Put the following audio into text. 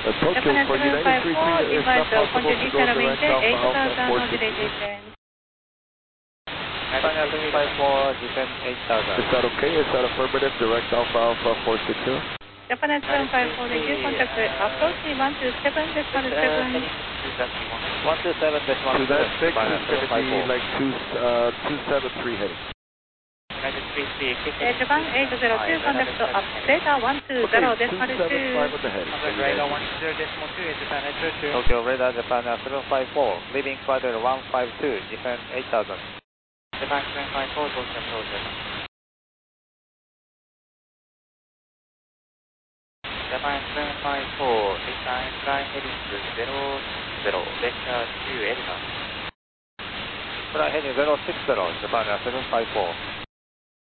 Tokyo Japan for United 33, is departs not possible to go direct Alpha Alpha 8000 462? modulated change. Japan 754, descend 8000. Is that okay? Is that affirmative? Direct Alpha Alpha 462? Japan 754, reduce contact approach 127.7. 127.1. To that 6 is going to be like 273 heading. Japan 802, contact data 120.2. Okay, 275 with the heading. Radar 120.2, Japan 802. Tokyo radar Japan 754, leaving flight 152, descend 8000. Japan 754, Tokyo approach. Japan 754, fly heading 00, vector 2 Edna. Fly heading 060, Japan 754.